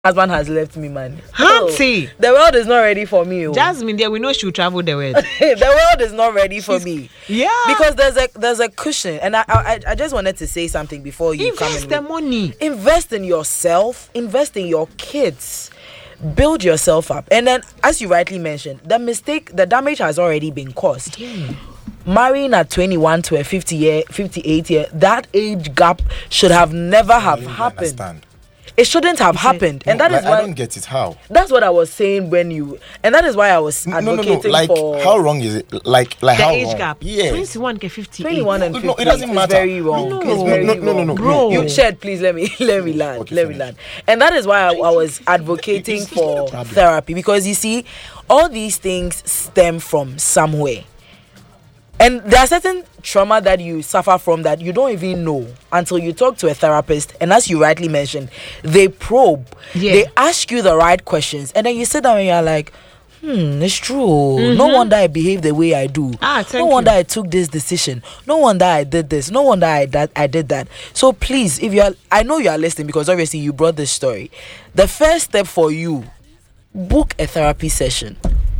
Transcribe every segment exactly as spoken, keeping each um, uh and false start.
husband has left me, man. Auntie, oh, the world is not ready for me. Oh. Jasmine, there we know she will travel the world. The world is not ready for She's, me. Yeah, because there's a there's a cushion, and I I, I just wanted to say something before you invest come in. the money. Invest in yourself. Invest in your kids. Build yourself up, and then, as you rightly mentioned, the mistake, the damage has already been caused. Yeah. Marrying at twenty-one to a fifty year, fifty-eight year, that age gap should have never have happened. Understand. It shouldn't have happened, No, and that like, is why I don't get it. How? That's what I was saying when you, and that is why I was No, no, advocating no. Like, for how wrong is it? Like, like The how age wrong? gap. Yeah. twenty-one to fifty-eight. twenty-one and No, fifty. no, it doesn't It's matter. very wrong. No, It's no, very no, no, no, wrong. no, Bro. You Shed, please let me let me land. Okay, let me finish. land. And that is why I, I was advocating It's- it's not a for problem. therapy, because you see, all these things stem from somewhere. And there are certain trauma that you suffer from that you don't even know until you talk to a therapist. And as you rightly mentioned, they probe. Yeah. They ask you the right questions. And then you sit down and you're like, hmm, it's true. No wonder I behave the way I do. Ah, no thank wonder you. I took this decision. No wonder I did this. No wonder I that I did that. So please, if you are, I know you are listening because obviously you brought this story. The first step for you, book a therapy session.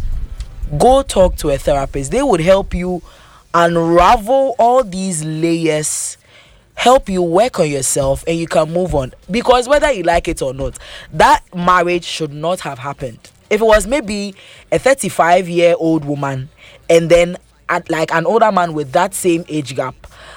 Go talk to a therapist. They would help you unravel all these layers, help you work on yourself, and you can move on. Because whether you like it or not, that marriage should not have happened. If it was maybe a thirty-five year old woman and then at like an older man with that same age gap,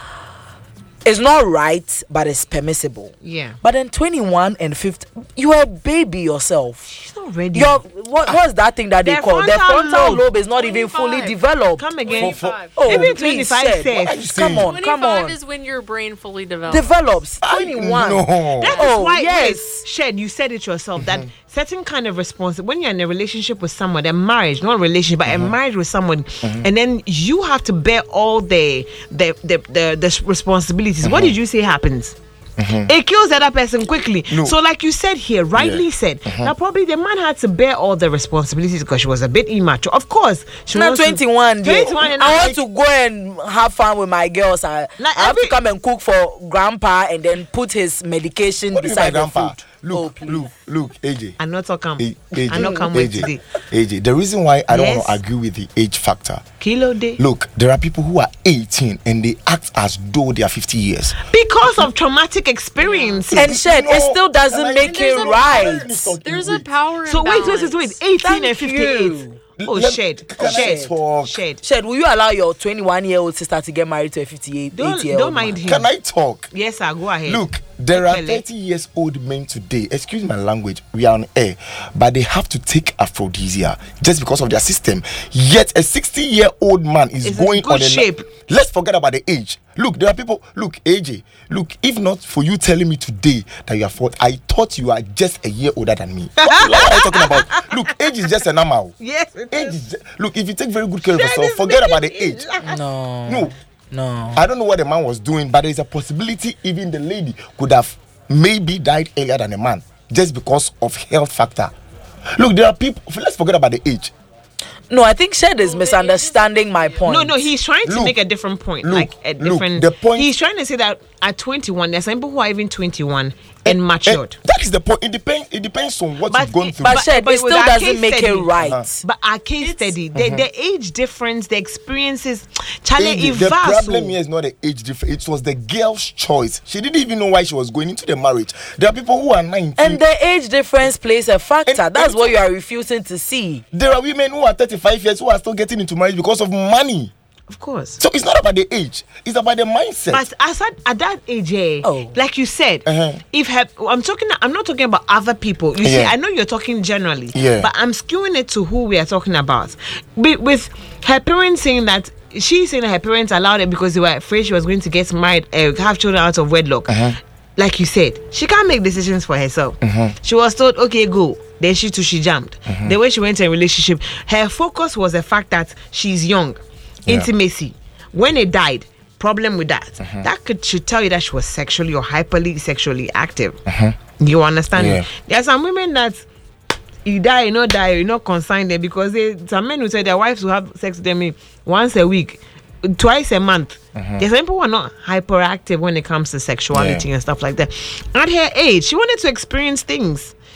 it's not right, but it's permissible. Yeah. But then twenty-one and fifty, you are a baby yourself. She's not ready. Your what, what's that thing that they The call the frontal frontal lobe. lobe is not even fully twenty-five. developed. Come again. For- for- Oh, Maybe please, twenty-five Shed. says. What are you saying? Come on, come twenty-five on. is when your brain fully develops. Develops twenty-one. No. That is Oh, why, yes. wait, Shed, you said it yourself that certain kind of response when you're in a relationship with someone, a marriage, not a relationship, but a marriage with someone, and then you have to bear all the the the the, the responsibilities. What did you say happens? It kills the other person quickly. No. So, like you said here, rightly Yeah. said, that probably the man had to bear all the responsibilities because she was a bit immature. Of course, she Now wants to- twenty-one. dear. twenty-one and I I'm want to go and have fun with my girls. I, Like I have every- to come and cook for grandpa and then put his medication What do you mean by beside the grandpa? food. Look, Oh, please. look, look, A J. I'm not talking. A- AJ. I'm not come wait A J. today. A J. The reason why I don't Yes. want to agree with the age factor. Kilo day. Look, there are people who are eighteen and they act as though they are fifty years. Because of traumatic experiences. And Shed, it No, still doesn't like, make there's it a- right. There's a power So wait, wait, imbalance. wait, wait. eighteen Thank and fifty-eight. you. Oh, Let- Shed. can I Shed. talk? Shed. Shed, will you allow your twenty-one year old sister to get married to a fifty-eight Don't, year don't old mind man? him. Can I talk? Yes, sir. Go ahead. Look, there are Ekele. thirty years old men today, excuse my language, we are on air, but they have to take aphrodisia just because of their system. Yet a sixty year old man is Is in going good on a shape. Let's forget about the age. Look, there are people, look, A J, look, if not for you telling me today that you are forty, I thought you are just a year older than me. What, what are you talking about? Look, age is just a number. Yes, it Age is. is just, look, if you take very good care of Shed yourself, is forget making about the it age. laugh. No. No, No. I don't know what the man was doing, but there is a possibility even the lady could have maybe died earlier than the man just because of health factor. Look, there are people. Let's forget about the age. No, I think Shed is misunderstanding my point. No, no, he's trying to Look, make a different point. look, like a look, different. the point- He's trying to say that at twenty-one, there's some people who are even twenty-one and Eh, matured. that is the point. It depends. It depends on what But you've gone it- through. But, But- Shed, but it with still our doesn't case make study- it right. Uh-huh. But our case It's- study, the, the age difference, the experiences, Charlie, A J, it the vast, problem oh. here is not the age difference. It was the girl's choice. She didn't even know why she was going into the marriage. There are people who are nineteen. And the age difference plays a factor. And- That's and- what you are refusing to see. there are women who are thirty-five years who are still getting into marriage because of money. Of course. So it's not about the age. It's about the mindset. But as at, at that age, eh, Oh. like you said, Uh-huh. if her, I'm talking, I'm not talking about other people. You see, Yeah. I know you're talking generally, Yeah. but I'm skewing it to who we are talking about. With, with her parents saying that she's saying that her parents allowed it because they were afraid she was going to get married, uh, have children out of wedlock. Uh-huh. Like you said, she can't make decisions for herself. She was told, okay, go. Then she too, she jumped. The way she went in a relationship, her focus was the fact that she's young, Yeah. intimacy. When it died, problem with that. That could should tell you that she was sexually or hyperly sexually active. You understand? Yeah. There are some women that you die, you not die, you not consign them because they, some men who say their wives will have sex with them once a week, twice a month. There's some people who are not hyperactive when it comes to sexuality Yeah. and stuff like that. At her age, she wanted to experience things.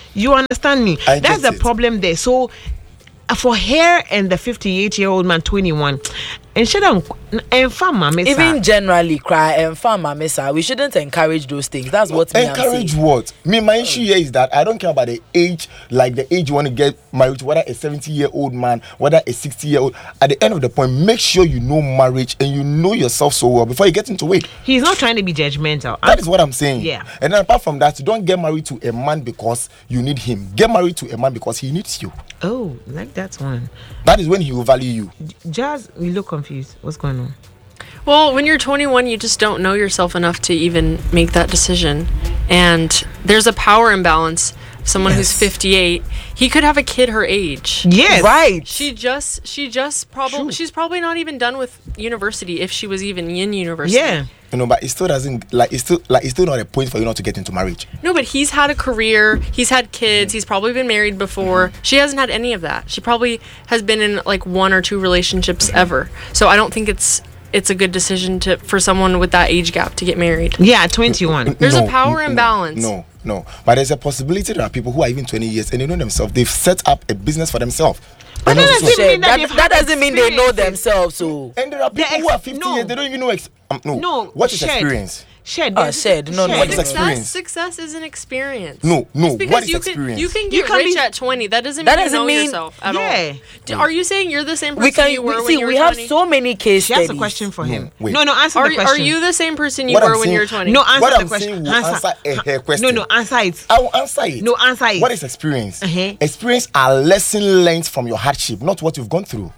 You understand me? I That's get the it. problem there. So uh, for her and the fifty-eight-year-old man, twenty-one, and she don't and farmer Even generally, cry and farmer mesa. We shouldn't encourage those things. That's what me I'm Encourage saying. what? Me, my issue here is that I don't care about the age, like the age you want to get married to, whether a seventy-year-old man, whether a sixty-year-old. At the end of the point, make sure you know marriage and you know yourself so well before you get into it. He's not trying to be judgmental. That is what I'm saying. Yeah. And then apart from that, don't get married to a man because you need him. Get married to a man because he needs you. Oh, like that one. That is when he will value you. Jazz, you look confused. What's going on? Well, when you're twenty-one, you just don't know yourself enough to even make that decision. And there's a power imbalance. Someone who's Yes. fifty-eight, he could have a kid her age. Yes. Right. She just, she just probably, True. she's probably not even done with university if she was even in university. Yeah. You know, but it still doesn't like it's still like it's still not a point for you not to get into marriage. No, but he's had a career. He's had kids. He's probably been married before. She hasn't had any of that. She probably has been in like one or two relationships ever. So I don't think it's it's a good decision to for someone with that age gap to get married. Yeah, twenty-one. There's a No, power n- imbalance. No, no. But there's a possibility there are people who are even twenty years and they know themselves. They've set up a business for themselves. But And that also- doesn't mean That, that they've that had doesn't mean they know experiences. themselves. So And there are people ex- who are fifty no. years, they don't even know. Ex- um, no. No. What is Shed. experience? Shed. Ah, there's- shed. No, no, shed. What is no. experience? Success, success is an experience. No, no. Just because What is you experience? Can, you can You get can rich be- at twenty. That doesn't That mean doesn't you know mean- yourself at Yeah. all. D- Are you saying you're the same person we can you were we, when see. you were We have twenty? so many case She has a studies. question for No, him. wait. No, no, answer Are, the question. are you the same person you What were I'm when you were saying- twenty? No, answer What the I'm question. saying will answer a- her question. No, no, answer it. I will answer it. No, answer it. What is experience? Uh-huh. Experience are lesson learned from your hardship, not what you've gone through.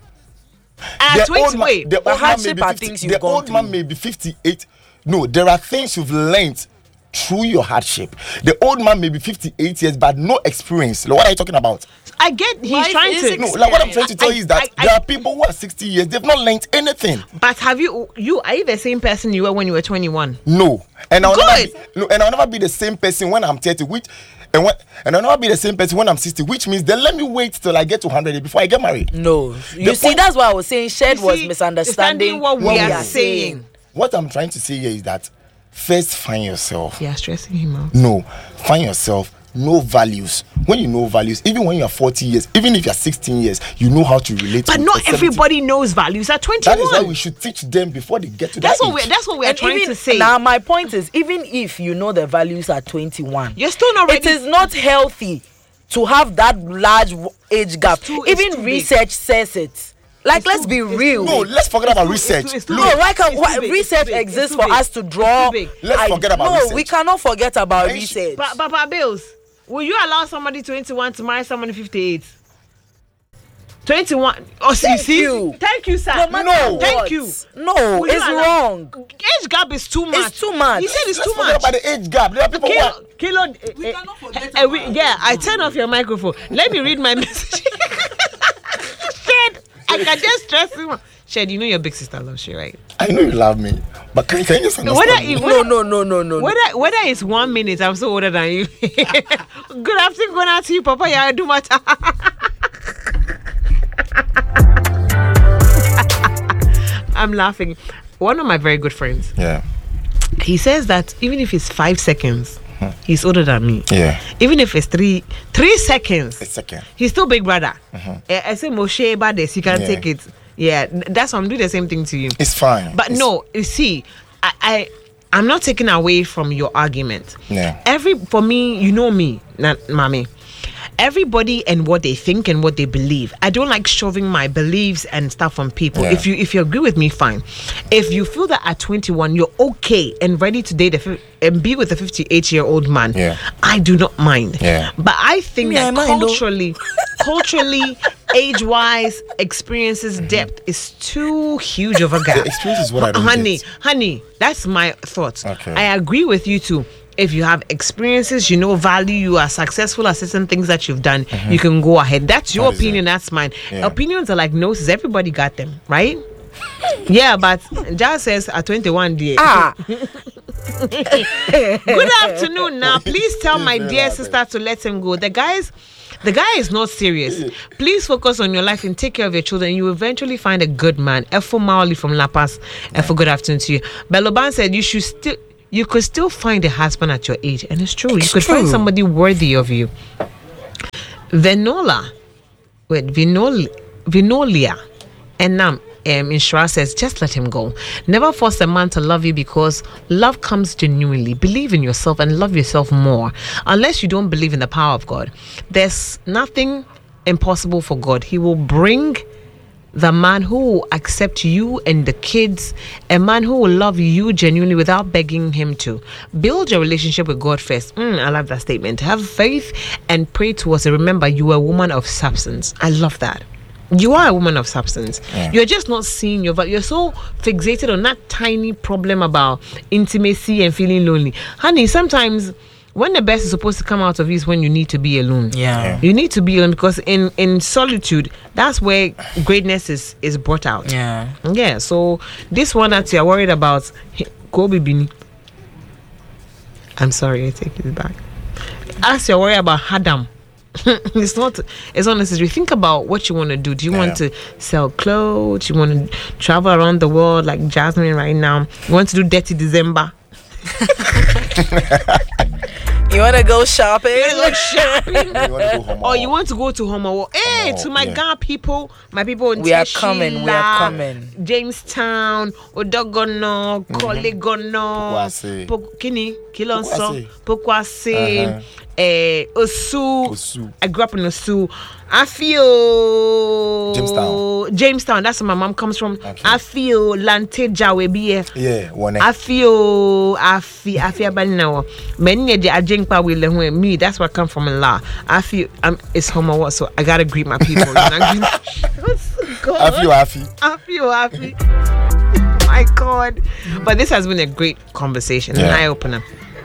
At The twenty, old man- wait. the But old man may hardship be are 50 things the you've gone old man through. may be fifty-eight. No, there are things you've learned through your hardship. The old man may be fifty-eight years, but no experience. Like, what are you talking about? I get he's Life trying is to. ex- No, like what I'm trying to tell I- you is that I- I- there are people who are sixty years, they've not learned anything. But have you? You are you the same person you were when you were twenty-one? No, and I'll never Good. be, no, and I'll never be the same person when I'm thirty. Which and when and I'll never be the same person when I'm sixty. Which means then let me wait till I get to one hundred before I get married. No, you The see, point- that's why I was saying shed You was see, misunderstanding understanding what we are saying. What I'm trying to say here is that first find yourself. Yeah, stressing him out. No, find yourself. Know values. When you know values, even when you're forty years, even if you're sixteen years, you know how to relate. But with not a seventy. everybody knows values at twenty-one. That is why we should teach them before they get to That's that what we. age. That's what we are And trying even to say. now, my point is, even if you know the values at twenty-one, You're still not it ready. is not healthy to have that large w- age gap. too- it's even too big. research says it. Like, It's let's too- be it's too real. No, let's forget about too- research. it's too- it's too No, big. why can't It's why, too big, it's research too big, it's exists too for big. us to It's draw? too big. Let's forget about no, research. we cannot forget about Hey, research. But, but, but Bills, will you allow somebody twenty-one to marry someone fifty-eight? twenty-one. Oh, see, Thank see? you. Thank you, sir. No matter No. Thank what. you. No, Will you it's allow- wrong. Age gap is too much. too much. He said it's Let's too forget much. about the age gap. There are people who are. Kilo, Kilo, we uh, cannot forget uh, uh, we, yeah, I turn off your microphone. Let me read my message. Shed, I can just stress him. Shed, you know your big sister loves you, right? I know you love me, but can, can you just understand? Whether me? it- No, no, no, no, no. Whether whether it's one minute, I'm so older than you. Good afternoon, good afternoon, to you, Papa. Yeah, I do matter. I'm laughing. One of my very good friends, Yeah, he says that even if it's five seconds, he's older than me. yeah. Even if it's three three seconds, A second. he's still big brother. Eh, I say Moshe Bades, he can Yeah. take it. Yeah, th- that's why I'm doing the same thing to you. It's fine. But It's- no, you see, I, I I'm not taking away from your argument. Yeah. Every for me, you know me, na, mommy. Everybody and what they think and what they believe. I don't like shoving my beliefs and stuff on people. Yeah. If you if you agree with me, fine. If you feel that at twenty-one you're okay and ready to date a fif- and be with a fifty-eight year old man, Yeah. I do not mind. Yeah. But I think Me, I that mind, though. culturally, culturally, age wise, experiences, depth is too huge of a gap. The experience is what I don't honey, get. honey, that's my thoughts. Okay. I agree with you too. If you have experiences, you know value, you are successful at certain things that you've done, you can go ahead. That's your That is opinion, it. that's mine. Yeah. Opinions are like noses, everybody got them, right? Yeah, but Jazz says at twenty-one, dear. Ah, Good afternoon. Now, please tell my Please dear relax. sister to let him go. The guys, the guy is not serious. Please focus on your life and take care of your children. You will eventually find a good man. Efo Maoli from La Paz. Efo, good afternoon to you. Beloban said you should still, you could still find a husband at your age, and it's true. You could find true. somebody worthy of you. Venola. Wait, Vinol, Vinolia. And now, um, Inshira says, just let him go. Never force a man to love you because love comes genuinely. Believe in yourself and love yourself more. Unless you don't believe in the power of God, there's nothing impossible for God. He will bring the man who will accept you and the kids, a man who will love you genuinely without begging him to. Build your relationship with God first. Mm, I love that statement. Have faith and pray towards it. Remember, you are a woman of substance. I love that. You are a woman of substance. Yeah. You're just not seeing your value. You're so fixated on that tiny problem about intimacy and feeling lonely. Honey, sometimes when the best is supposed to come out of you is when you need to be alone. Yeah. yeah. You need to be alone because in, in solitude, that's where greatness is, is brought out. Yeah. Yeah. So this one that you're worried about, Kobe Bini. I'm sorry, I take it back. As you're worried about Hadam. it's not it's not necessary. Think about what you want to do. Do you yeah. want to sell clothes? You want to travel around the world like Jasmine right now? You want to do Dirty December? You want to go shopping? You want to go shopping? You wanna go home or you want to go to Homo? Hey, to my yeah. Ghana people, my people in We are coming, we are coming. Jamestown, Odogono, Kolegono, Pokini, Kilonso, Pokwase, eh, Osu. Osu. I grew up in Osu. I feel Jamestown. Jamestown. That's where my mom comes from. Okay. I feel Lante Jawebi. Yeah, one. I feel I feel I feel bad now. Many of the Ajengpa will me. That's where I come from in La. I feel I'm it's homo so I gotta greet my people. You know? I feel happy. I feel happy. My God. But this has been a great conversation, yeah. an eye opener.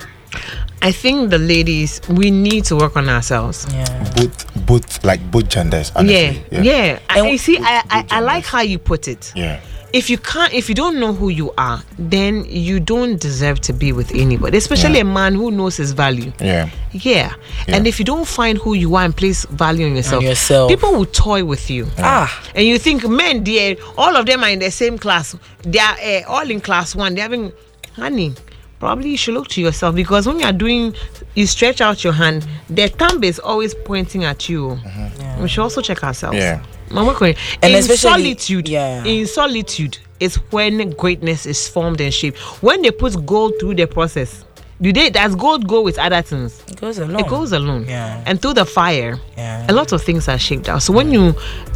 I think the ladies, we need to work on ourselves. Yeah. Both, both, like both genders. Honestly. Yeah, yeah. yeah. And you see, I, I, I like how you put it. Yeah. If you can't, if you don't know who you are, then you don't deserve to be with anybody, especially yeah. a man who knows his value. Yeah. yeah. Yeah. And if you don't find who you are and place value on yourself, on yourself. people will toy with you. Yeah. Ah. And you think men, they all of them are in the same class. They are uh, all in class one. They're having, honey, probably you should look to yourself because when you are doing, you stretch out your hand, their thumb is always pointing at you. Mm-hmm. Yeah. We should also check ourselves. Yeah. And in solitude, yeah. in solitude is when greatness is formed and shaped. When they put gold through the process, do they? Does gold go with other things? It goes alone. It goes alone. Yeah. And through the fire, yeah. a lot of things are shaped out. So when you,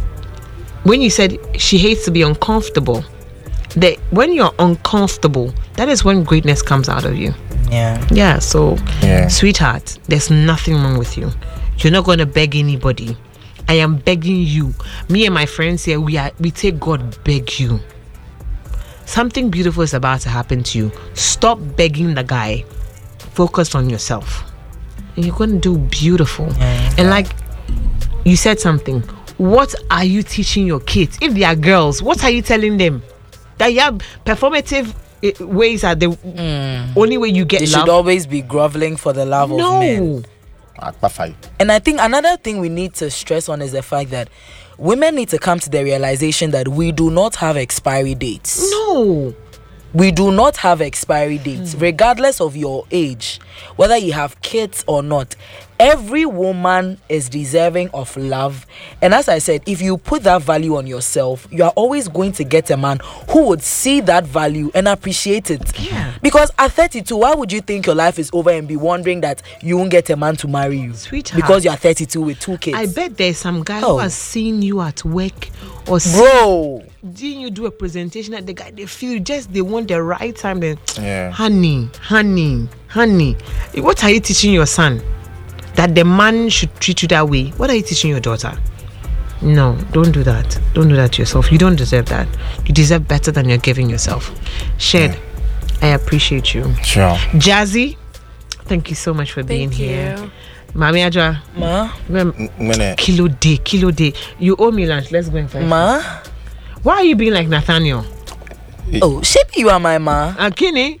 when you said she hates to be uncomfortable, that when you're uncomfortable, that is when greatness comes out of you. Yeah. Yeah. So, yeah. sweetheart, there's nothing wrong with you. You're not going to beg anybody. I am begging you. Me and my friends here, we are we take God beg you. Something beautiful is about to happen to you. Stop begging the guy. Focus on yourself. And you're going to do beautiful. Yeah. And like you said something. What are you teaching your kids? If they are girls, what are you telling them? That you have performative ways are the mm. only way you get they love. Should always be groveling for the love no. of men. And I think another thing we need to stress on is the fact that women need to come to the realization that we do not have expiry dates. No. We do not have expiry dates, mm. regardless of your age, whether you have kids or not. Every woman is deserving of love. And as I said, if you put that value on yourself, you are always going to get a man who would see that value and appreciate it. Yeah. Because at thirty-two, why would you think your life is over and be wondering that you won't get a man to marry you? Sweetheart. Because you are thirty-two with two kids. I bet there's some guy oh. who has seen you at work or Bro. Didn't you do a presentation at the guy? They feel just they want the right time. Then, yeah. honey, honey, honey. What are you teaching your son? That the man should treat you that way. What are you teaching your daughter? No, don't do that. Don't do that to yourself. You don't deserve that. You deserve better than you're giving yourself. Shed, yeah. I appreciate you. Sure. Jazzy, thank you so much for being thank here. You. Mami Adra, Ma, M- kilo day, kilo day. You owe me lunch. Let's go and find. Ma, why are you being like Nathaniel? Oh, shape you are my ma. Akini.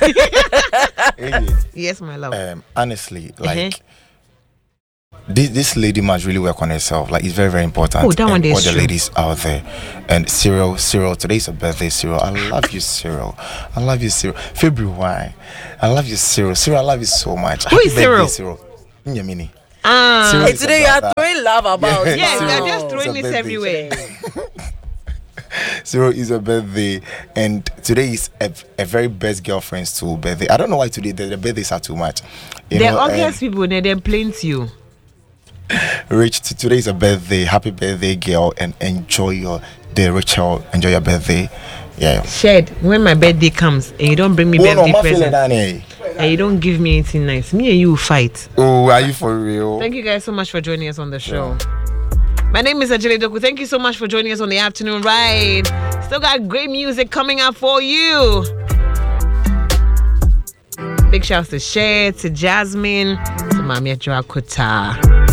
Yes, my love. Um, honestly, like. Uh-huh. This, this lady must really work on herself. Like, it's very, very important. Oh, that one is all the true. ladies out there. And Cyril, Cyril, today's a birthday, Cyril. I love you, Cyril. I love you, Cyril. February, I love you, Cyril. Cyril, I love you so much. Who Happy is Cyril? birthday, Cyril. Nyamini. Ah, Cyril hey, is today a you are brother. throwing laugh about? Yes, Cyril, they're just it's throwing a this birthday. everywhere. Cyril is a birthday, and today is a, a very best girlfriend's too birthday. I don't know why today the, the birthdays are too much. You They're know, obvious people, they're then plain to you. Rich, t- today is a birthday. Happy birthday, girl, and enjoy your day, Rachel. Enjoy your birthday. Yeah. Shed, when my birthday comes and you don't bring me Oh, no, birthday my feeling, present Danny. and you don't give me anything nice, me and you will fight. Oh, are you for real? Thank you guys so much for joining us on the show. My name is Ajele Doku. Thank you so much for joining us on the afternoon ride. Still got great music coming up for you. Big shouts to Shed, to Jasmine, to Mami Joakuta.